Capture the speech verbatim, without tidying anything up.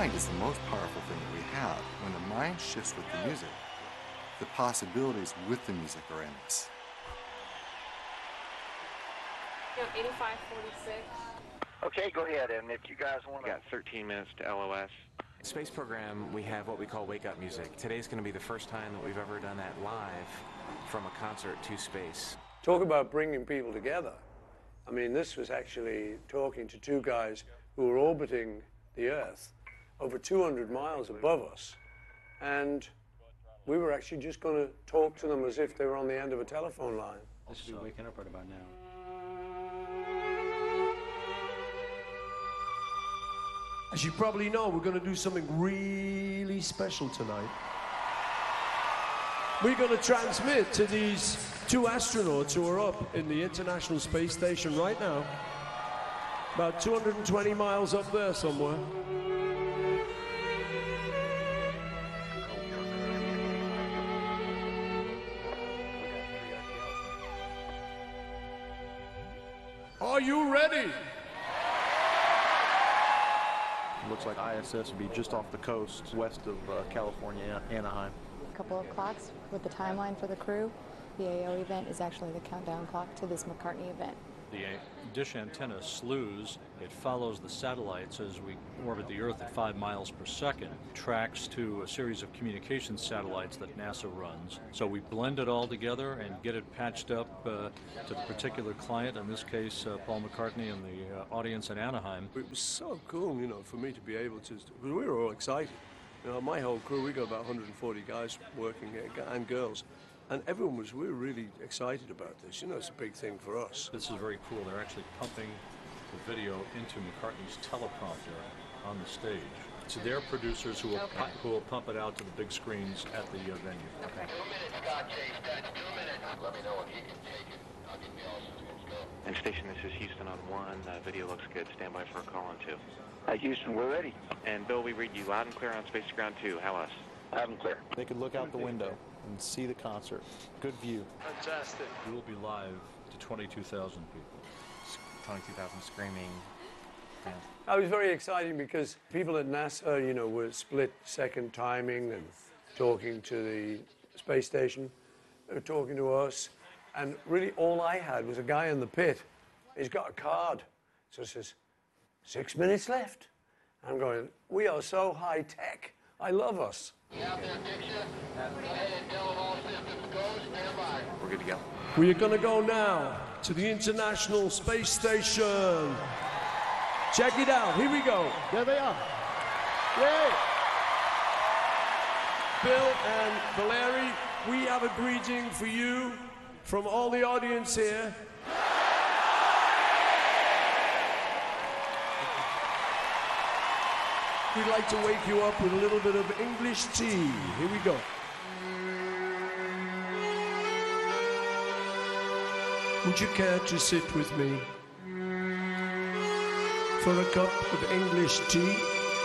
mind is the most powerful thing that we have. When the mind shifts with the music, the possibilities with the music are endless. eighty-five forty-six. Okay, go ahead, and if you guys want to... Got thirteen minutes to L O S. Space program, we have what we call Wake Up Music. Today's going to be the first time that we've ever done that live from a concert to space. Talk about bringing people together. I mean, this was actually talking to two guys who were orbiting the Earth over two hundred miles above us. And we were actually just going to talk to them as if they were on the end of a telephone line. I should be waking up right about now. As you probably know, we're going to do something really special tonight. We're going to transmit to these two astronauts who are up in the International Space Station right now, about two hundred twenty miles up there somewhere. Are you ready? Looks like I S S would be just off the coast, west of uh, California, Anaheim. A couple of clocks with the timeline for the crew. The A O event is actually the countdown clock to this McCartney event. The dish antenna slews. It follows the satellites as we orbit the Earth at five miles per second, tracks to a series of communication satellites that NASA runs. So we blend it all together and get it patched up uh, to the particular client, in this case uh, Paul McCartney and the uh, audience in Anaheim. It was so cool, you know, for me to be able to, we were all excited. You know, my whole crew, we got about one hundred forty guys working here, and girls. And everyone was, we were really excited about this. You know, it's a big thing for us. This is very cool. They're actually pumping the video into McCartney's teleprompter on the stage. So they're producers who will, okay. pump, who will pump it out to the big screens at the uh, venue. Okay. Two minutes, Scott Chase. That's two minutes. Let me know if you can take it. I'll give you all systems go. And station, this is Houston on one. Uh, video looks good. Stand by for a call on two. Hi, Houston, we're ready. And Bill, we read you loud and clear on Space to Ground two. How us? Loud and clear. They could look out the window and see the concert. Good view. Fantastic. We will be live to twenty-two thousand people. twenty-two thousand screaming fans. That was very exciting because people at NASA, you know, were split second timing and talking to the space station. They were talking to us. And really all I had was a guy in the pit. He's got a card. So it says, six minutes left. I'm going, we are so high tech. I love us. Out there, picture. Go ahead and tell them all systems go. Stand by. We're good to go. We are going to go now to the International Space Station. Check it out. Here we go. There they are. Yay! Bill and Valeri, we have a greeting for you from all the audience here. We'd like to wake you up with a little bit of English tea. Here we go. Would you care to sit with me for a cup of English tea?